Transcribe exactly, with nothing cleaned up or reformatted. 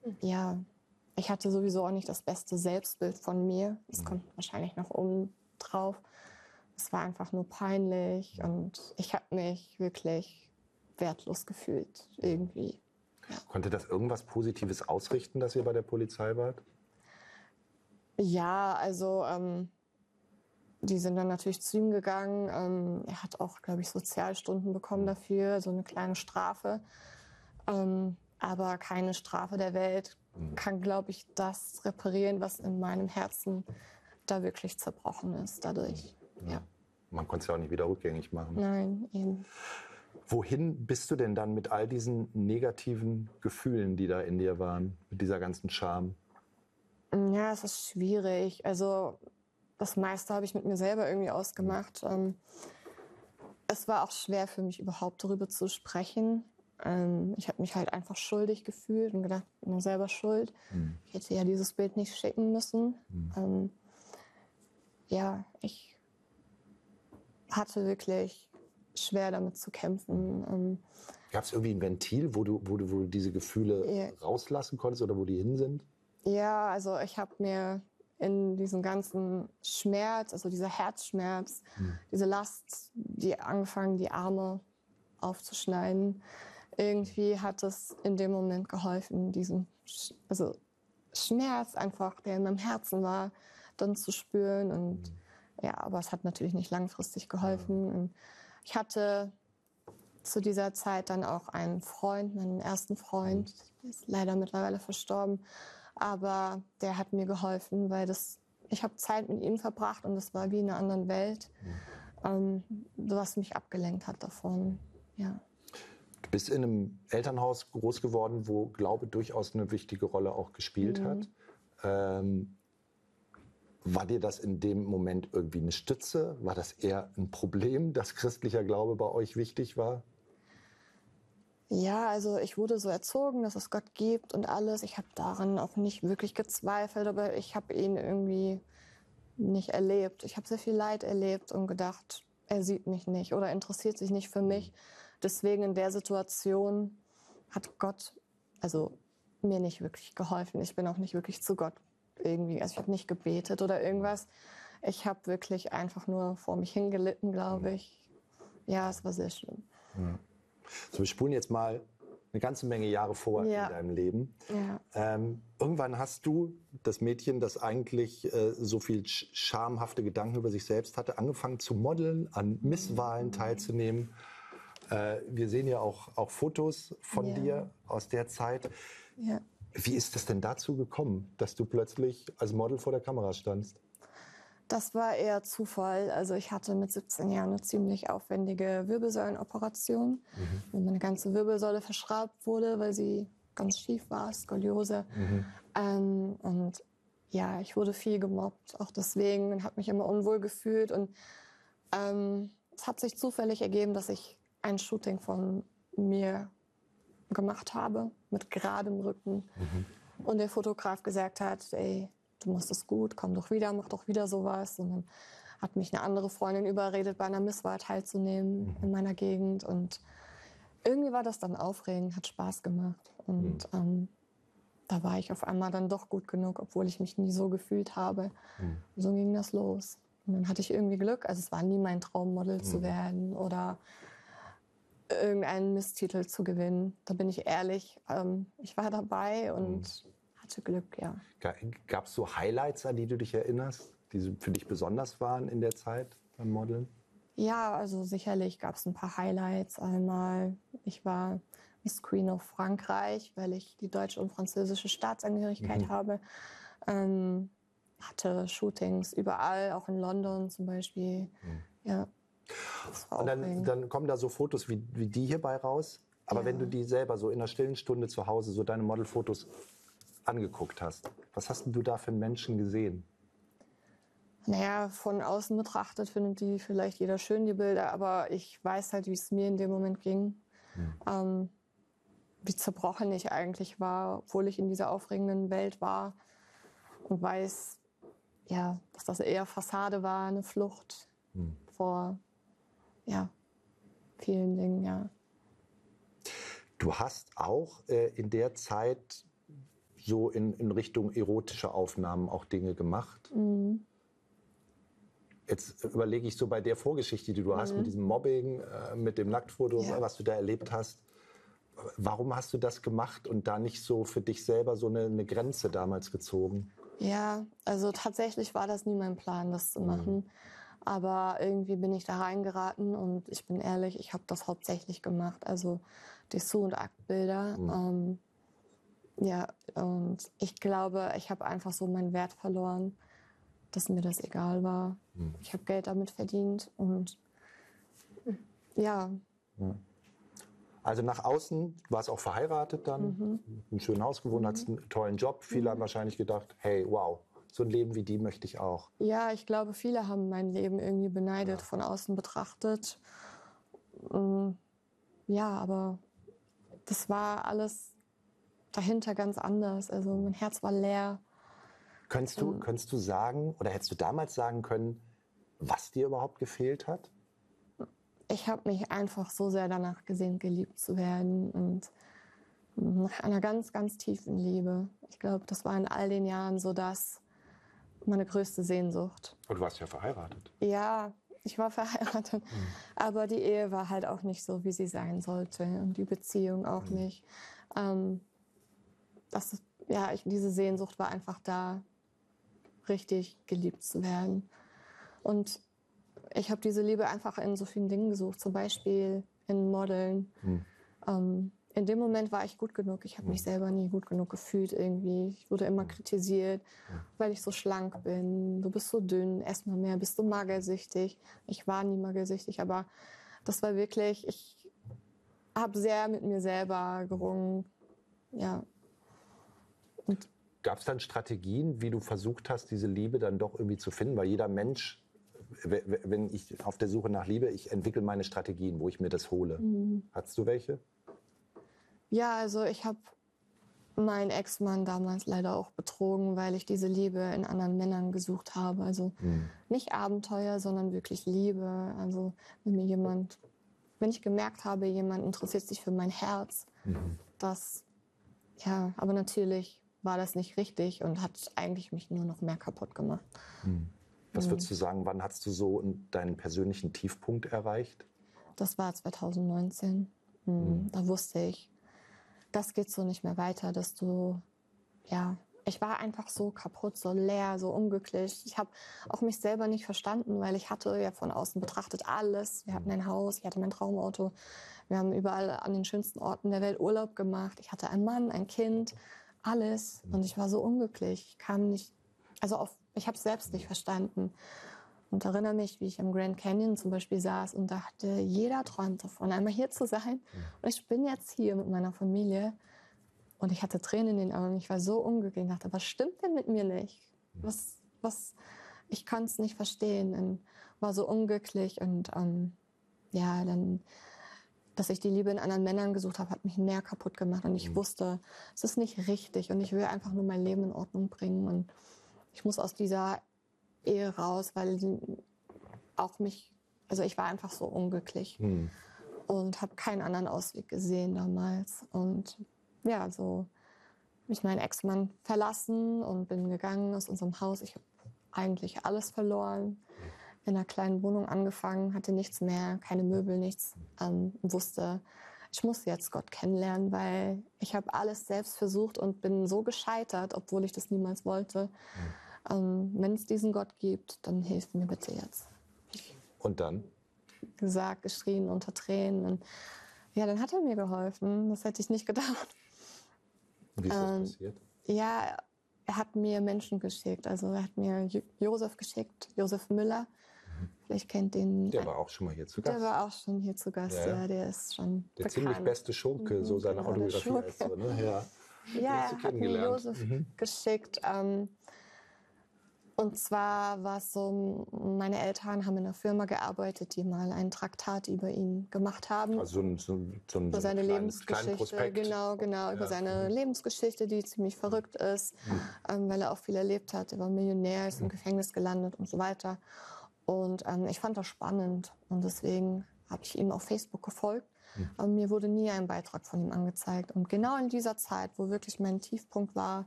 ja, ich hatte sowieso auch nicht das beste Selbstbild von mir. Das kommt wahrscheinlich noch oben drauf. Es war einfach nur peinlich und ich habe mich wirklich wertlos gefühlt irgendwie. Ja. Konnte das irgendwas Positives ausrichten, dass ihr bei der Polizei wart? Ja, also ähm, die sind dann natürlich zu ihm gegangen. Ähm, er hat auch, glaube ich, Sozialstunden bekommen dafür, so eine kleine Strafe. Ähm, aber keine Strafe der Welt kann, glaube ich, das reparieren, was in meinem Herzen da wirklich zerbrochen ist dadurch. Ja. Ja. Man konnte es ja auch nicht wieder rückgängig machen. Nein, eben. Wohin bist du denn dann mit all diesen negativen Gefühlen, die da in dir waren, mit dieser ganzen Scham? Ja, es ist schwierig. Also das meiste habe ich mit mir selber irgendwie ausgemacht. Mhm. Es war auch schwer für mich, überhaupt darüber zu sprechen. Ich habe mich halt einfach schuldig gefühlt und gedacht, ich bin ja selber schuld. Mhm. Ich hätte ja dieses Bild nicht schicken müssen. Mhm. Ähm, ja, ich hatte wirklich schwer damit zu kämpfen. Ähm, Gab es irgendwie ein Ventil, wo du, wo du, wo du diese Gefühle ja. rauslassen konntest oder wo die hin sind? Ja, also ich habe mir in diesem ganzen Schmerz, also dieser Herzschmerz, mhm. diese Last, die angefangen, die Arme aufzuschneiden. Irgendwie hat es in dem Moment geholfen, diesen Sch- also Schmerz einfach, der in meinem Herzen war, dann zu spüren. Und ja, aber es hat natürlich nicht langfristig geholfen. Und ich hatte zu dieser Zeit dann auch einen Freund, meinen ersten Freund, der ist leider mittlerweile verstorben, aber der hat mir geholfen, weil das, ich habe Zeit mit ihm verbracht und das war wie in einer anderen Welt, ähm, was mich abgelenkt hat davon, ja. Du bist in einem Elternhaus groß geworden, wo Glaube durchaus eine wichtige Rolle auch gespielt mhm. hat. Ähm, war dir das in dem Moment irgendwie eine Stütze? War das eher ein Problem, dass christlicher Glaube bei euch wichtig war? Ja, also ich wurde so erzogen, dass es Gott gibt und alles. Ich habe daran auch nicht wirklich gezweifelt, aber ich habe ihn irgendwie nicht erlebt. Ich habe sehr viel Leid erlebt und gedacht, er sieht mich nicht oder interessiert sich nicht für mich. Deswegen in der Situation hat Gott also mir nicht wirklich geholfen. Ich bin auch nicht wirklich zu Gott irgendwie. Also ich habe nicht gebetet oder irgendwas. Ich habe wirklich einfach nur vor mich hingelitten, glaube ich. Ja, es war sehr schlimm. Ja. So, wir spulen jetzt mal eine ganze Menge Jahre vor ja. in deinem Leben. Ja. Ähm, irgendwann hast du, das Mädchen, das eigentlich äh, so viel schamhafte Gedanken über sich selbst hatte, angefangen zu modeln, an Misswahlen teilzunehmen. Äh, wir sehen ja auch, auch Fotos von ja. dir aus der Zeit. Ja. Wie ist es denn dazu gekommen, dass du plötzlich als Model vor der Kamera standst? Das war eher Zufall. Also ich hatte mit siebzehn Jahren eine ziemlich aufwendige Wirbelsäulenoperation, mhm. wo meine ganze Wirbelsäule verschraubt wurde, weil sie ganz schief war, Skoliose. Mhm. Ähm, und ja, ich wurde viel gemobbt, auch deswegen, und habe mich immer unwohl gefühlt. Und ähm, es hat sich zufällig ergeben, dass ich ein Shooting von mir gemacht habe, mit geradem Rücken. Mhm. Und der Fotograf gesagt hat, ey, du machst es gut, komm doch wieder, mach doch wieder sowas. Und dann hat mich eine andere Freundin überredet, bei einer Misswahl teilzunehmen mhm. in meiner Gegend. Und irgendwie war das dann aufregend, hat Spaß gemacht. Und mhm. ähm, da war ich auf einmal dann doch gut genug, obwohl ich mich nie so gefühlt habe. Mhm. So ging das los. Und dann hatte ich irgendwie Glück. Also es war nie mein Traum, Model mhm. zu werden oder irgendeinen Misstitel zu gewinnen. Da bin ich ehrlich. Ähm, ich war dabei und mhm. hatte Glück, ja. Gab es so Highlights, an die du dich erinnerst, die für dich besonders waren in der Zeit beim Modeln? Ja, also sicherlich gab es ein paar Highlights. Einmal, ich war Miss Queen of Frankreich, weil ich die deutsche und französische Staatsangehörigkeit mhm. habe. Ähm, hatte Shootings überall, auch in London zum Beispiel. Mhm. Ja. Und dann, dann kommen da so Fotos wie, wie die hierbei raus. Aber ja. wenn du die selber so in einer stillen Stunde zu Hause, so deine Modelfotos angeguckt hast, was hast denn du da für einen Menschen gesehen? Naja, von außen betrachtet findet die vielleicht jeder schön, die Bilder, aber ich weiß halt, wie es mir in dem Moment ging. Hm. Ähm, wie zerbrochen ich eigentlich war, obwohl ich in dieser aufregenden Welt war und weiß, ja, dass das eher Fassade war, eine Flucht hm. vor ja, vielen Dingen, ja. Du hast auch äh, in der Zeit so in, in Richtung erotische Aufnahmen auch Dinge gemacht. Mhm. Jetzt überlege ich so bei der Vorgeschichte, die du mhm. hast, mit diesem Mobbing, äh, mit dem Nacktfoto, ja. was du da erlebt hast. Warum hast du das gemacht und da nicht so für dich selber so eine, eine Grenze damals gezogen? Ja, also tatsächlich war das nie mein Plan, das zu machen. Mhm. Aber irgendwie bin ich da reingeraten und ich bin ehrlich, ich habe das hauptsächlich gemacht. Also Dessous- und Aktbilder. Mhm. Ähm, ja, und ich glaube, ich habe einfach so meinen Wert verloren, dass mir das egal war. Mhm. Ich habe Geld damit verdient und ja. ja. Also nach außen warst auch verheiratet dann, mhm. in einem schönen Haus gewohnt, mhm. hattest einen tollen Job. Viele mhm. haben wahrscheinlich gedacht, hey, wow, so ein Leben wie die möchte ich auch. Ja, ich glaube, viele haben mein Leben irgendwie beneidet, ja. von außen betrachtet. Ja, aber das war alles dahinter ganz anders. Also mein Herz war leer. Könntest du, ähm, könntest du sagen, oder hättest du damals sagen können, was dir überhaupt gefehlt hat? Ich habe mich einfach so sehr danach gesehnt, geliebt zu werden und nach einer ganz, ganz tiefen Liebe. Ich glaube, das war in all den Jahren so das meine größte Sehnsucht. Und du warst ja verheiratet. Ja, ich war verheiratet, mhm. aber die Ehe war halt auch nicht so, wie sie sein sollte und die Beziehung auch mhm. nicht. Ähm, das ist, ja, ich, diese Sehnsucht war einfach da, richtig geliebt zu werden. Und ich habe diese Liebe einfach in so vielen Dingen gesucht, zum Beispiel in Modeln. Mhm. Ähm, in dem Moment war ich gut genug. Ich habe mhm. mich selber nie gut genug gefühlt irgendwie. Ich wurde immer mhm. kritisiert, mhm. weil ich so schlank bin. Du bist so dünn, ess mal mehr, bist du magersüchtig. Ich war nie magersüchtig, aber das war wirklich, ich habe sehr mit mir selber gerungen. Ja. Gab es dann Strategien, wie du versucht hast, diese Liebe dann doch irgendwie zu finden? Weil jeder Mensch, wenn ich auf der Suche nach Liebe, ich entwickle meine Strategien, wo ich mir das hole. Mhm. Hattest du welche? Ja, also ich habe meinen Ex-Mann damals leider auch betrogen, weil ich diese Liebe in anderen Männern gesucht habe. Also mhm. nicht Abenteuer, sondern wirklich Liebe. Also wenn mir jemand, wenn ich gemerkt habe, jemand interessiert sich für mein Herz, mhm. das, ja, aber natürlich war das nicht richtig und hat eigentlich mich nur noch mehr kaputt gemacht. Mhm. Was würdest du sagen, wann hast du so deinen persönlichen Tiefpunkt erreicht? Das war zwanzig neunzehn. Mhm. Mhm. Da wusste ich, das geht so nicht mehr weiter, dass du, ja, ich war einfach so kaputt, so leer, so unglücklich. Ich habe auch mich selber nicht verstanden, weil ich hatte ja von außen betrachtet alles. Wir hatten ein Haus, ich hatte mein Traumauto. Wir haben überall an den schönsten Orten der Welt Urlaub gemacht. Ich hatte einen Mann, ein Kind, alles. Und ich war so unglücklich. Ich kam nicht, also auf, ich habe es selbst nicht verstanden. Und erinnere mich, wie ich im Grand Canyon zum Beispiel saß und dachte, jeder träumt davon, einmal hier zu sein. Und ich bin jetzt hier mit meiner Familie. Und ich hatte Tränen in den Augen. Ich war so unglücklich. Ich dachte, was stimmt denn mit mir nicht? Was, was, ich konnte es nicht verstehen und war so unglücklich. Und ähm, ja, dann, dass ich die Liebe in anderen Männern gesucht habe, hat mich mehr kaputt gemacht. Und ich wusste, es ist nicht richtig. Und ich will einfach nur mein Leben in Ordnung bringen. Und ich muss aus dieser Ehe raus, weil sie auch mich, also ich war einfach so unglücklich mhm. und habe keinen anderen Ausweg gesehen damals. Und ja, so habe ich meinen Ex-Mann verlassen und bin gegangen aus unserem Haus. Ich habe eigentlich alles verloren, in einer kleinen Wohnung angefangen, hatte nichts mehr, keine Möbel, nichts. Ähm, wusste, ich muss jetzt Gott kennenlernen, weil ich habe alles selbst versucht und bin so gescheitert, obwohl ich das niemals wollte. Mhm. Ähm, wenn es diesen Gott gibt, dann hilf mir bitte jetzt. Und dann? Gesagt, geschrien unter Tränen. Und ja, dann hat er mir geholfen. Das hätte ich nicht gedacht. Wie ist das ähm, passiert? Ja, er hat mir Menschen geschickt. Also er hat mir Jo- Josef geschickt, Josef Müller. Mhm. Vielleicht kennt den. Der war auch schon mal hier zu Gast. Der war auch schon hier zu Gast, ja. ja der ist schon Der bekannt. ziemlich beste Schurke, so seine genau, Autobiografie ist so, ne? Ja, ja er hat mir Josef mhm. geschickt. Ähm, Und zwar war es so, meine Eltern haben in einer Firma gearbeitet, die mal ein Traktat über ihn gemacht haben. Also so ein, so ein, so ein über seine kleines, Lebensgeschichte, genau, genau, ja. über seine mhm. Lebensgeschichte, die ziemlich verrückt ist, mhm. ähm, weil er auch viel erlebt hat. Er war Millionär, ist mhm. im Gefängnis gelandet und so weiter. Und ähm, ich fand das spannend und deswegen habe ich ihm auf Facebook gefolgt. Mhm. Aber mir wurde nie ein Beitrag von ihm angezeigt. Und genau in dieser Zeit, wo wirklich mein Tiefpunkt war,